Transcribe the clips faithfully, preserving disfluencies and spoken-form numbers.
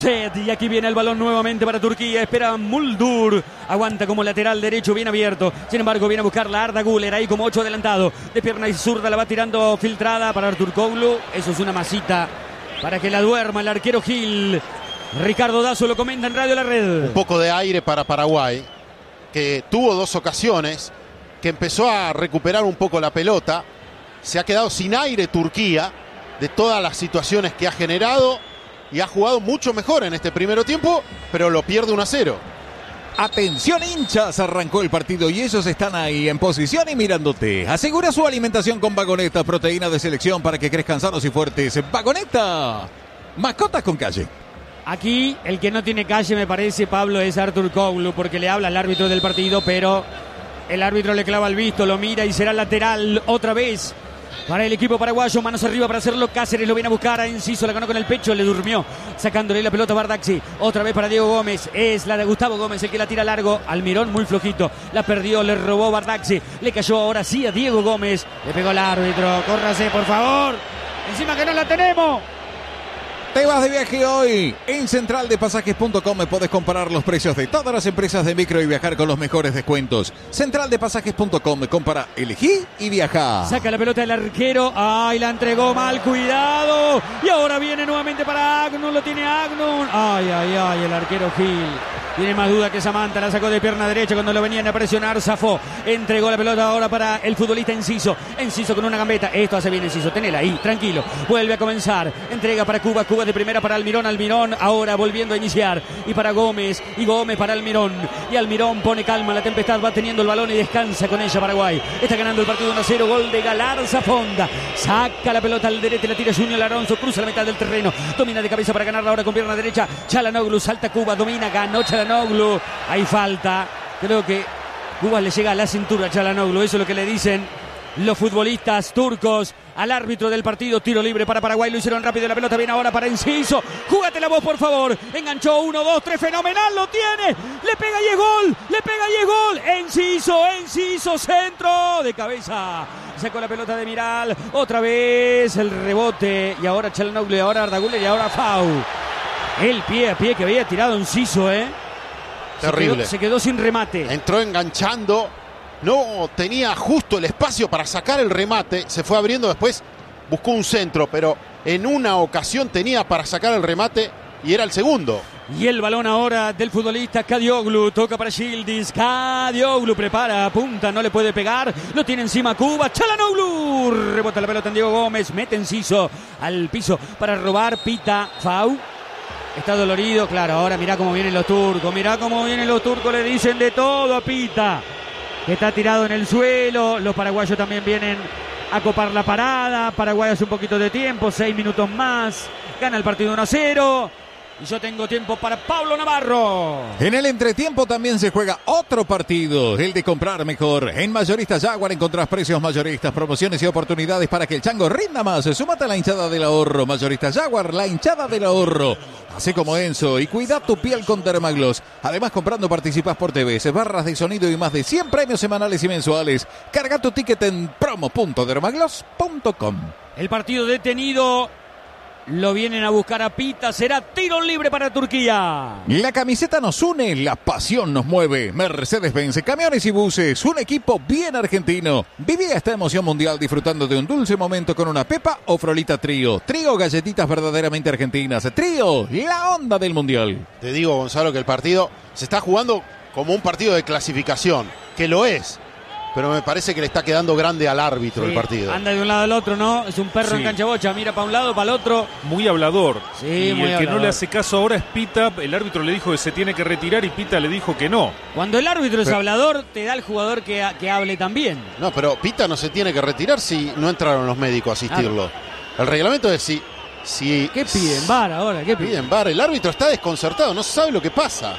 Y aquí viene el balón nuevamente para Turquía. Espera Muldur. Aguanta como lateral derecho, bien abierto. Sin embargo, viene a buscar la Arda Güler ahí como ocho adelantado. De pierna y zurda la va tirando filtrada para Ertuğrul. Eso es una masita para que la duerma el arquero Gil. Ricardo Dazo lo comenta en Radio La Red. Un poco de aire para Paraguay, que tuvo dos ocasiones, que empezó a recuperar un poco la pelota. Se ha quedado sin aire Turquía de todas las situaciones que ha generado. Y ha jugado mucho mejor en este primer tiempo, pero lo pierde uno a cero. Atención hinchas, arrancó el partido y ellos están ahí en posición y mirándote. Asegura su alimentación con Vagoneta, proteína de selección para que crezcan sanos y fuertes. Vagoneta, mascotas con calle. Aquí el que no tiene calle, me parece, Pablo, es Ertuğrul, porque le habla al árbitro del partido, pero el árbitro le clava el visto, lo mira y será lateral otra vez. Para el equipo paraguayo, manos arriba para hacerlo. Cáceres lo viene a buscar a Enciso, la ganó con el pecho, le durmió, sacándole la pelota a Bardacci. Otra vez para Diego Gómez, es la de Gustavo Gómez el que la tira largo. Almirón muy flojito, la perdió, le robó Bardacci, le cayó ahora sí a Diego Gómez. Le pegó el árbitro, córrase por favor, encima que no la tenemos. Te vas de viaje hoy. En central de pasajes punto com podés comparar los precios de todas las empresas de micro y viajar con los mejores descuentos. central de pasajes punto com, compara, elegí y viaja. Saca la pelota el arquero. Ay, la entregó mal, cuidado. Y ahora viene nuevamente para Agnun, lo tiene Agnun. Ay, ay, ay, el arquero Gil. Tiene más duda que Samantha, la sacó de pierna derecha cuando lo venían a presionar, zafó, entregó la pelota ahora para el futbolista Enciso, Enciso con una gambeta, esto hace bien Enciso, tenela ahí, tranquilo, vuelve a comenzar, entrega para Cuba, Cuba de primera para Almirón, Almirón ahora volviendo a iniciar, y para Gómez, y Gómez para Almirón, y Almirón pone calma, la tempestad va teniendo el balón y descansa con ella Paraguay, está ganando el partido uno a cero, gol de Galarza Fonda, saca la pelota al derecho, la tira Junior Alonso, cruza la mitad del terreno, domina de cabeza para ganarla ahora con pierna derecha, Çalhanoğlu, salta Cuba, domina, ganó Çalhanoğlu. Hay falta, creo que Cuba le llega a la cintura a Çalhanoğlu, eso es lo que le dicen los futbolistas turcos al árbitro del partido. Tiro libre para Paraguay, lo hicieron rápido, la pelota viene ahora para Enciso, júgate la voz por favor, enganchó, uno, dos, tres, fenomenal, lo tiene, le pega y es gol, le pega y es gol, Enciso, Enciso, centro de cabeza, sacó la pelota de Miral, otra vez el rebote, y ahora Çalhanoğlu, y ahora Arda Güler, y ahora Fau, el pie a pie que había tirado Enciso, eh. Terrible. Se quedó, se quedó sin remate. Entró enganchando. No tenía justo el espacio para sacar el remate. Se fue abriendo después. Buscó un centro, pero en una ocasión tenía para sacar el remate y era el segundo. Y el balón ahora del futbolista Kadioglu. Toca para Yildiz. Kadioglu prepara, apunta, no le puede pegar. Lo tiene encima Cuba. Çalhanoğlu. Rebota la pelota en Diego Gómez. Mete Enciso al piso para robar. Pita Fau. Está dolorido, claro, ahora mirá cómo vienen los turcos, mirá cómo vienen los turcos, le dicen de todo a Pita, que está tirado en el suelo, los paraguayos también vienen a copar la parada, Paraguay hace un poquito de tiempo, seis minutos más, gana el partido uno a cero, y yo tengo tiempo para Pablo Navarro. En el entretiempo también se juega otro partido, el de comprar mejor. En Mayoristas Jaguar encontrás precios mayoristas, promociones y oportunidades para que el chango rinda más. Súmate a la hinchada del ahorro. Mayoristas Jaguar, la hinchada del ahorro. Así como Enzo, y cuida tu piel con Dermagloss. Además, comprando participas por T V, barras de sonido y más de cien premios semanales y mensuales. Carga tu ticket en promo punto dermagloss punto com. El partido detenido. Lo vienen a buscar a Pita, será tiro libre para Turquía. La camiseta nos une, la pasión nos mueve. Mercedes-Benz, camiones y buses, un equipo bien argentino. Viví esta emoción mundial disfrutando de un dulce momento con una Pepa o Frolita Trío. Trío, galletitas verdaderamente argentinas. Trío, la onda del mundial. Te digo, Gonzalo, que el partido se está jugando como un partido de clasificación, que lo es. Pero me parece que le está quedando grande al árbitro, sí, el partido. Anda de un lado al otro, ¿no? Es un perro, sí, en cancha bocha. Mira para un lado, para el otro. Muy hablador. Sí, y muy el que hablador. no le hace caso ahora es Pita. El árbitro le dijo que se tiene que retirar y Pita le dijo que no. Cuando el árbitro pero, es hablador, te da el jugador que, que hable también. No, pero Pita no se tiene que retirar si no entraron los médicos a asistirlo. Claro. El reglamento es si... si ¿Qué piden? V A R ahora, ¿qué piden? Piden V A R. El árbitro está desconcertado, no sabe lo que pasa.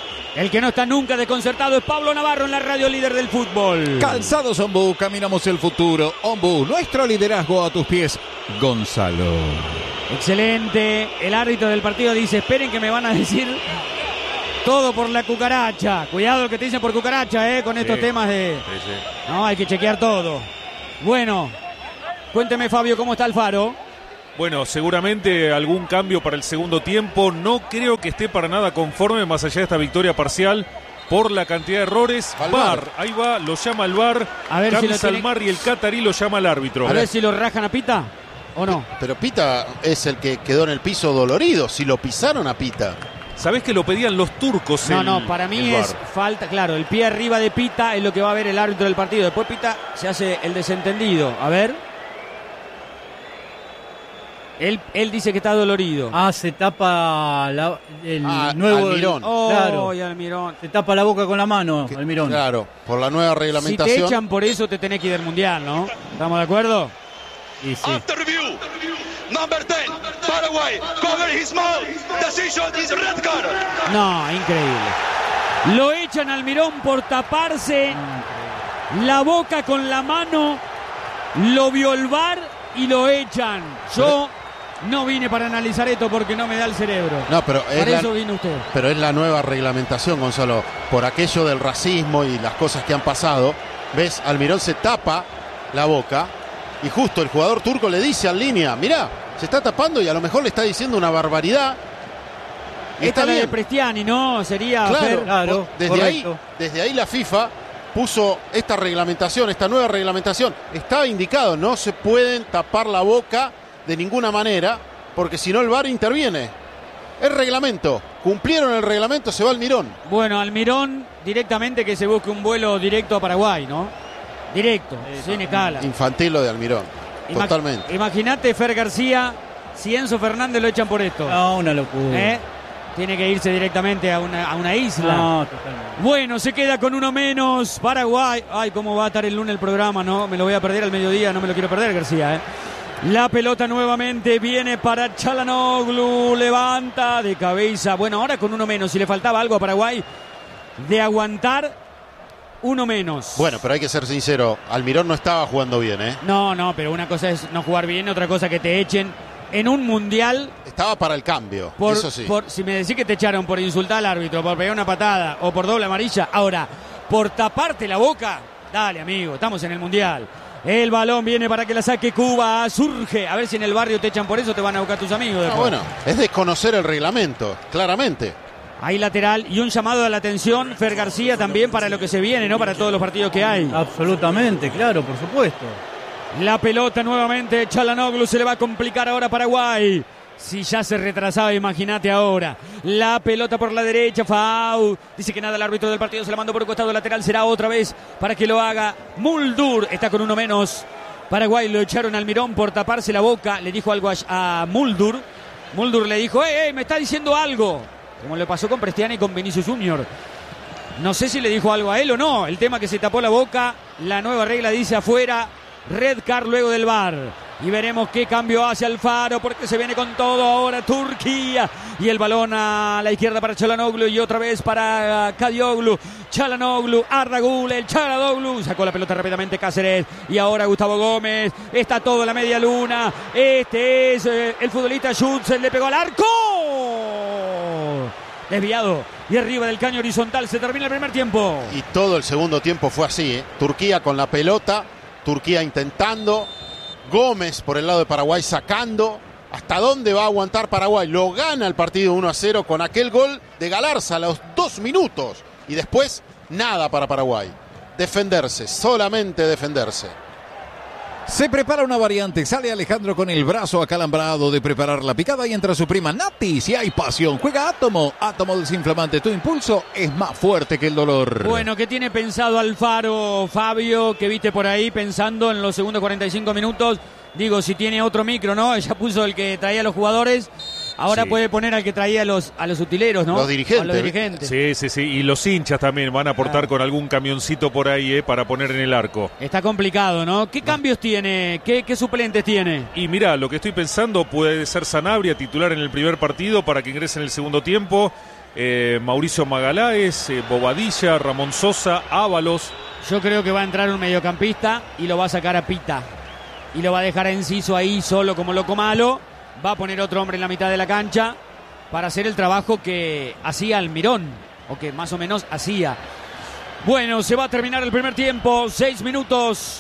El que no está nunca desconcertado es Pablo Navarro en la radio líder del fútbol. Calzados Ombú, caminamos el futuro. Ombú, nuestro liderazgo a tus pies. Gonzalo. Excelente. El árbitro del partido dice, esperen que me van a decir todo por la cucaracha. Cuidado lo que te dicen por cucaracha, eh, con estos sí, temas de... Sí, sí. No, hay que chequear todo. Bueno, cuénteme, Fabio, ¿cómo está Alfaro? Bueno, seguramente algún cambio para el segundo tiempo. No creo que esté para nada conforme, más allá de esta victoria parcial, por la cantidad de errores. Al V A R, V A R. ahí va, lo llama el V A R. A ver si Cami lo tiene- Salmar y el catarí lo llama el árbitro. A ver si lo rajan a Pita o no. Pero Pita es el que quedó en el piso dolorido. Si lo pisaron a Pita. ¿Sabés que lo pedían los turcos? No, el- no, para mí el V A R? es falta, claro, el pie arriba de Pita es lo que va a ver el árbitro del partido. Después Pita se hace el desentendido. A ver. Él, él dice que está dolorido. Ah, se tapa la, el Ah, nuevo... Almirón. Oh, Claro. y Almirón. Se tapa la boca con la mano, Que- Almirón. Claro, por la nueva Si reglamentación. te echan por eso te tenés que ir del mundial, ¿no? ¿Estamos de acuerdo? Y sí. After review, number ten, Paraguay, cover his mouth. Decision is red card. No, increíble. Lo echan a Almirón por taparse la boca con la mano. Lo vio el V A R y lo echan. Yo no vine para analizar esto porque no me da el cerebro. No, pero es, Para la, eso vino usted. pero es la nueva reglamentación, Gonzalo. Por aquello del racismo y las cosas que han pasado. ¿Ves? Almirón se tapa la boca y justo el jugador turco le dice al línea, mirá, se está tapando y a lo mejor le está diciendo una barbaridad. Y Esta está es la de bien. Prestiani, ¿no? Sería Claro, Fer. Claro, desde ahí, correcto. desde ahí la FIFA puso esta reglamentación, esta nueva reglamentación. Estaba indicado, no se pueden tapar la boca de ninguna manera, porque si no el V A R interviene. El reglamento, cumplieron el reglamento, se va Almirón. Bueno, Almirón directamente que se busque un vuelo directo a Paraguay, ¿no? Directo, sin escala. Infantil lo de Almirón, Ima- totalmente. Imagínate Fer García, si Enzo Fernández lo echan por esto. No, una locura. ¿Eh? Tiene que irse directamente a una, a una isla. No, totalmente. Bueno, se queda con uno menos Paraguay. Ay, cómo va a estar el lunes el programa, ¿no? Me lo voy a perder al mediodía, no me lo quiero perder, García, ¿eh? La pelota nuevamente viene para Çalhanoğlu, levanta de cabeza. Bueno, ahora con uno menos, si le faltaba algo a Paraguay de aguantar, uno menos. Bueno, pero hay que ser sincero, Almirón no estaba jugando bien, ¿eh? No, no, pero una cosa es no jugar bien, otra cosa que te echen en un mundial. Estaba para el cambio, Por, eso sí. por- si me decís que te echaron por insultar al árbitro, por pegar una patada o por doble amarilla, ahora, por taparte la boca, dale, amigo, estamos en el mundial. El balón viene para que la saque Cuba, surge. A ver si en el barrio te echan por eso, te van a buscar tus amigos Ah, después. bueno, es desconocer el reglamento, claramente. Ahí lateral y un llamado a la atención, Fer García, también para lo que se viene, ¿no? Para todos los partidos que hay. Absolutamente, claro, por supuesto. La pelota nuevamente, Çalhanoğlu, se le va a complicar ahora a Paraguay. Si ya se retrasaba, imagínate ahora. La pelota por la derecha, Fau. Dice que nada, el árbitro del partido se la mandó por el costado lateral. Será otra vez para que lo haga Muldur. Está con uno menos. Paraguay lo echaron al Almirón por taparse la boca. Le dijo algo a, a Muldur. Muldur le dijo, ¡eh, eh, me está diciendo algo! Como le pasó con Prestiani y con Vinicius Junior. No sé si le dijo algo a él o no. El tema que se tapó la boca. La nueva regla dice afuera. Red card luego del V A R. Y veremos qué cambio hace Alfaro, porque se viene con todo ahora Turquía. Y el balón a la izquierda para Çalhanoğlu y otra vez para Kadioglu. Çalhanoğlu, Ardagul, el Çalhanoğlu. Sacó la pelota rápidamente Cáceres. Y ahora Gustavo Gómez. Está todo en la media luna. Este es eh, el futbolista Schutz. Le pegó al arco. Desviado. Y arriba del caño horizontal se termina el primer tiempo. Y todo el segundo tiempo fue así, ¿eh? Turquía con la pelota, Turquía intentando, Gómez por el lado de Paraguay sacando. ¿Hasta dónde va a aguantar Paraguay? Lo gana el partido uno a cero con aquel gol de Galarza a los dos minutos. Y después, nada para Paraguay. Defenderse, solamente defenderse. Se prepara una variante, sale Alejandro con el brazo acalambrado de preparar la picada y entra su prima Nati. Si hay pasión, juega Átomo. Átomo desinflamante, tu impulso es más fuerte que el dolor. Bueno, ¿qué tiene pensado Alfaro, Fabio, que viste por ahí pensando en los segundos cuarenta y cinco minutos? Digo, si tiene otro micro, ¿no? Ella puso el que traía a los jugadores. Ahora Sí. puede poner al que traía a los, a los utileros, ¿no? Los dirigentes. A los dirigentes. Sí, sí, sí. Y los hinchas también van a aportar Claro. con algún camioncito por ahí eh, para poner en el arco. Está complicado, ¿no? ¿Qué cambios tiene? ¿Qué, qué suplentes tiene? Y mira, lo que estoy pensando puede ser Sanabria titular en el primer partido para que ingrese en el segundo tiempo. Eh, Mauricio Magaláes, eh, Bobadilla, Ramón Sosa, Ábalos. Yo creo que va a entrar un mediocampista y lo va a sacar a Pita. Y lo va a dejar a Enciso ahí solo como loco malo. Va a poner otro hombre en la mitad de la cancha para hacer el trabajo que hacía Almirón, o que más o menos hacía. Bueno, se va a terminar el primer tiempo, seis minutos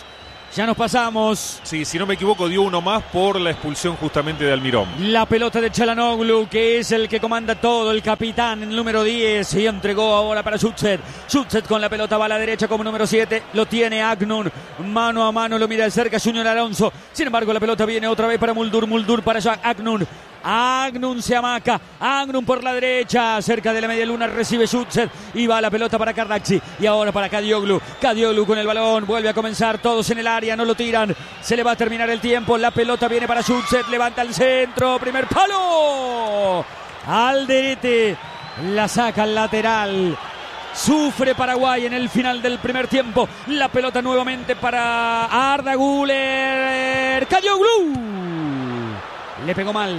Ya nos pasamos. Sí, si no me equivoco, dio uno más por la expulsión justamente de Almirón. La pelota de Çalhanoğlu, que es el que comanda todo, el capitán, el número diez, y entregó ahora para Sutset. Sutset con la pelota va a la derecha como número siete, lo tiene Agnun, mano a mano, lo mira de cerca Junior Alonso. Sin embargo, la pelota viene otra vez para Muldur, Muldur para allá, Agnun. Agnun se amaca, Agnun por la derecha, cerca de la media luna recibe Sutset y va la pelota para Kardaxi y ahora para Kadioglu. Kadioglu con el balón, vuelve a comenzar, todos en el área, no lo tiran, se le va a terminar el tiempo, la pelota viene para Sutset, levanta el centro, primer palo, Alderete, la saca al lateral. Sufre Paraguay en el final del primer tiempo. La pelota nuevamente para Arda Güler. Kadioglu. Le pegó mal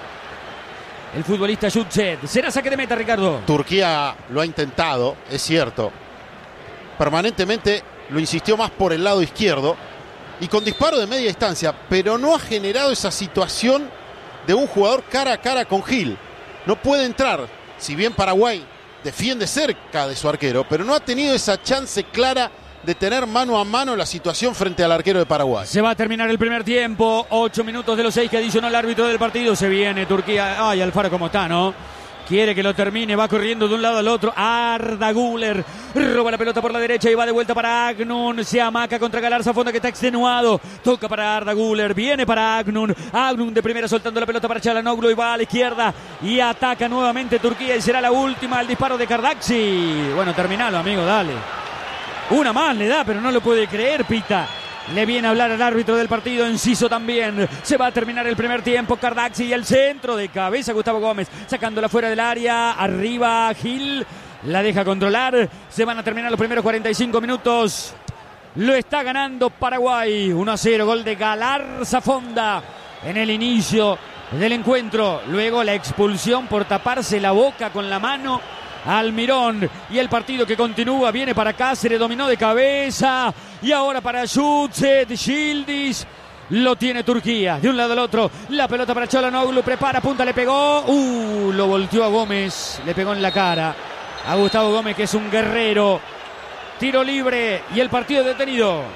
el futbolista Sutset. Será saque de meta, Ricardo. Turquía lo ha intentado, es cierto. Permanentemente lo insistió más por el lado izquierdo y con disparo de media distancia, pero no ha generado esa situación de un jugador cara a cara con Gil. No puede entrar, si bien Paraguay defiende cerca de su arquero, pero no ha tenido esa chance clara de tener mano a mano la situación frente al arquero de Paraguay. Se va a terminar el primer tiempo, ocho minutos de los seis que adicionó el árbitro del partido. Se viene Turquía. Ay, Alfaro cómo está, ¿no? Quiere que lo termine, va corriendo de un lado al otro. Arda Güler roba la pelota por la derecha y va de vuelta para Agnun. Se amaca contra Galarza Fonda, que está extenuado. Toca para Arda Güler, viene para Agnun. Agnun de primera soltando la pelota para Çalhanoğlu y va a la izquierda y ataca nuevamente Turquía y será la última el disparo de Kardaxi. Bueno, terminalo, amigo, dale. Una más le da, pero no lo puede creer, Pita. Le viene a hablar al árbitro del partido, Enciso también. Se va a terminar el primer tiempo. Kardaxi y el centro de cabeza Gustavo Gómez, sacándola fuera del área. Arriba Gil, la deja controlar. Se van a terminar los primeros cuarenta y cinco minutos. Lo está ganando Paraguay. uno a cero, gol de Galarza Fonda en el inicio del encuentro. Luego la expulsión por taparse la boca con la mano Almirón, y el partido que continúa, viene para Cáceres, dominó de cabeza y ahora para Sutset, Yildiz, lo tiene Turquía, de un lado al otro, la pelota para Çalhanoğlu, prepara, punta, le pegó, uh, lo volteó a Gómez, le pegó en la cara a Gustavo Gómez, que es un guerrero. Tiro libre y el partido detenido.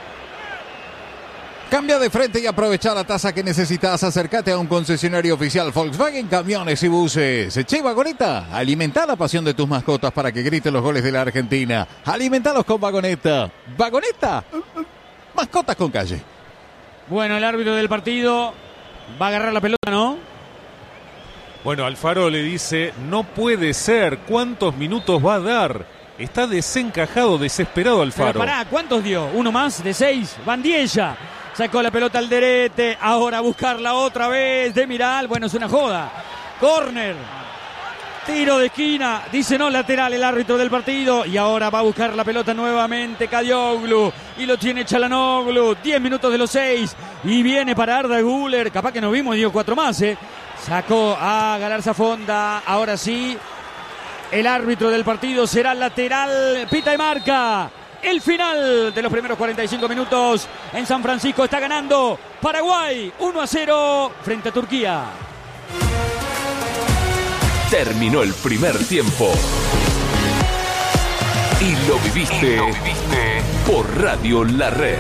Cambia de frente y aprovecha la tasa que necesitas. Acércate a un concesionario oficial Volkswagen Camiones y Buses. Che, Vagoneta, alimenta la pasión de tus mascotas para que griten los goles de la Argentina. Alimentalos con Vagoneta. Vagoneta, mascotas con calle. Bueno, el árbitro del partido va a agarrar la pelota, ¿no? Bueno, Alfaro le dice, no puede ser, ¿cuántos minutos va a dar? Está desencajado, desesperado Alfaro. Pero pará, ¿cuántos dio? ¿Uno más de seis? Bandiella. Sacó la pelota al derete, ahora a buscarla otra vez de Miral. Bueno, es una joda. Córner. Tiro de esquina. Dice no lateral el árbitro del partido. Y ahora va a buscar la pelota nuevamente Kadioglu. Y lo tiene Çalhanoğlu. Diez minutos de los seis. Y viene para Arda Güler. Capaz que no vimos, dio cuatro más, ¿eh? Sacó a Galarza Fonda. Ahora sí. El árbitro del partido será lateral. Pita y marca. El final de los primeros cuarenta y cinco minutos en San Francisco. Está ganando Paraguay uno a cero frente a Turquía. Terminó el primer tiempo y lo viviste, y lo viviste por Radio La Red.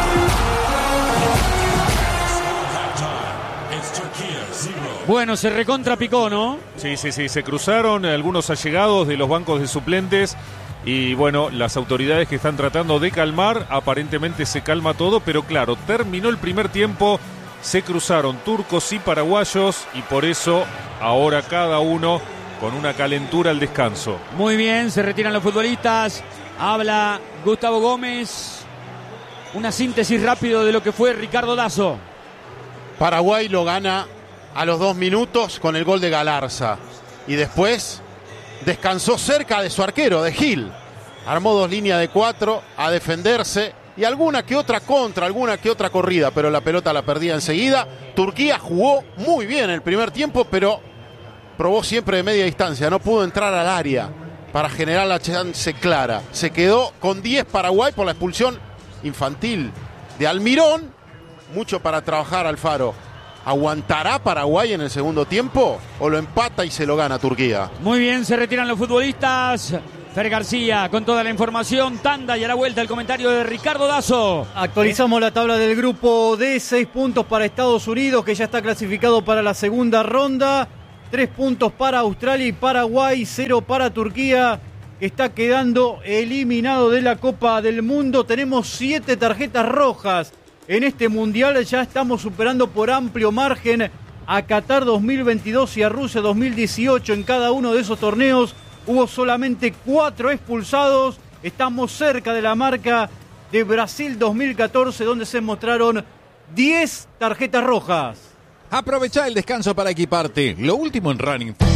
Bueno, se recontrapicó, ¿no? Sí, sí, sí, se cruzaron algunos allegados de los bancos de suplentes. Y bueno, las autoridades que están tratando de calmar, aparentemente se calma todo, pero claro, terminó el primer tiempo, se cruzaron turcos y paraguayos y por eso ahora cada uno con una calentura al descanso. Muy bien, se retiran los futbolistas, habla Gustavo Gómez, una síntesis rápido de lo que fue Ricardo Lazo. Paraguay lo gana a los dos minutos con el gol de Galarza y después descansó cerca de su arquero, de Gil. Armó dos líneas de cuatro a defenderse y alguna que otra contra, alguna que otra corrida, pero la pelota la perdía enseguida. Turquía jugó muy bien el primer tiempo, pero probó siempre de media distancia. No pudo entrar al área para generar la chance clara. Se quedó con diez Paraguay por la expulsión infantil de Almirón. Mucho para trabajar Alfaro. ¿Aguantará Paraguay en el segundo tiempo o lo empata y se lo gana Turquía? Muy bien, se retiran los futbolistas. Fer García con toda la información, tanda y a la vuelta el comentario de Ricardo Dazo. Actualizamos la tabla del grupo D, seis puntos para Estados Unidos, que ya está clasificado para la segunda ronda, tres puntos para Australia y Paraguay, cero para Turquía, que está quedando eliminado de la Copa del Mundo. Tenemos siete tarjetas rojas en este Mundial, ya estamos superando por amplio margen a Qatar dos mil veintidós y a Rusia dos mil dieciocho. En cada uno de esos torneos hubo solamente cuatro expulsados. Estamos cerca de la marca de Brasil dos mil catorce, donde se mostraron diez tarjetas rojas. Aprovecha el descanso para equiparte. Lo último en running.